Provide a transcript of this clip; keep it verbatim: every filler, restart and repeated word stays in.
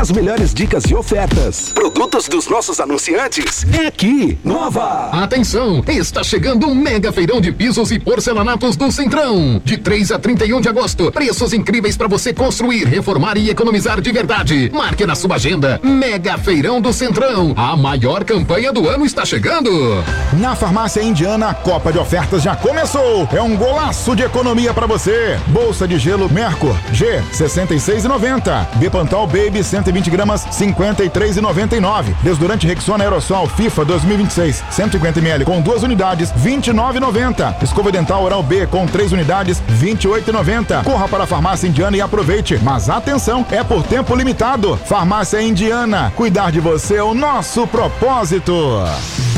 As melhores dicas e ofertas. Produtos dos nossos anunciantes. É aqui. Nova. Atenção, está chegando um mega feirão de pisos e porcelanatos do Centrão. De três a trinta e um de agosto. Preços incríveis para você construir, reformar e economizar de verdade. Marque na sua agenda. Mega Feirão do Centrão. A maior campanha do ano está chegando. Na Farmácia Indiana, a Copa de Ofertas já começou. É um golaço de economia para você. Bolsa de gelo Mercur G, sessenta e seis reais e noventa centavos. Bipantal Baby, cento e vinte gramas, cinquenta e três reais e noventa e nove centavos. Desodorante Rexona Aerosol FIFA dois mil e vinte e seis, cento e cinquenta mililitros com duas unidades, vinte e nove reais e noventa centavos. Escova dental Oral B com três unidades, vinte e oito reais e noventa centavos. Corra para a Farmácia Indiana e aproveite. Mas atenção, é por tempo limitado. Farmácia Indiana, cuidar de você é o nosso propósito.